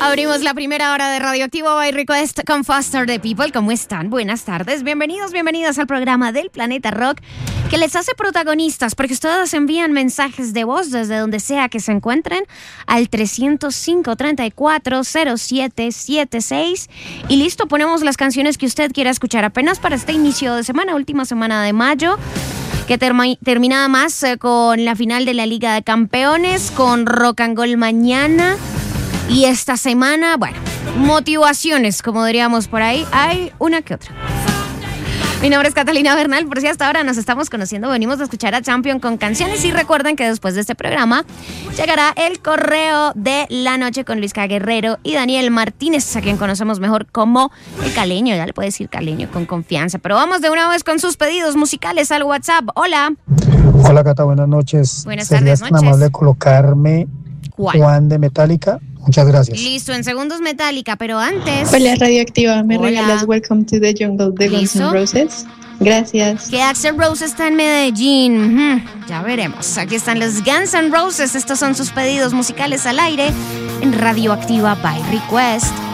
Abrimos la primera hora de Radioactivo by Request con Foster the People. ¿Cómo están? Buenas tardes. Bienvenidas al programa del Planeta Rock que les hace protagonistas porque ustedes envían mensajes de voz desde donde sea que se encuentren al 305-340776 y listo, ponemos las canciones que usted quiera escuchar apenas para este inicio de semana, última semana de mayo, que termina más con la final de la Liga de Campeones, con Rock and Roll mañana. Y esta semana, bueno, motivaciones, como diríamos por ahí, hay una que otra. Mi nombre es Catalina Bernal, por si hasta ahora nos estamos conociendo, venimos a escuchar a Champion con canciones y recuerden que después de este programa llegará el correo de la noche con Luisca Guerrero y Daniel Martínez, a quien conocemos mejor como el Caleño, ya le puede decir Caleño con confianza, pero vamos de una vez con sus pedidos musicales al WhatsApp. Hola. Hola Cata, buenas noches. Buenas tardes, noches. ¿Serías tan amable de colocarme ¿cuál? Juan de Metallica? Muchas gracias. Listo, en segundos Metallica, pero antes... Hola Radioactiva, ¿me Hola. regalas Welcome to the Jungle de Guns N' Roses? Gracias. Que Axl Rose está en Medellín. Ya veremos. Aquí están los Guns N' Roses. Estos son sus pedidos musicales al aire en Radioactiva by Request.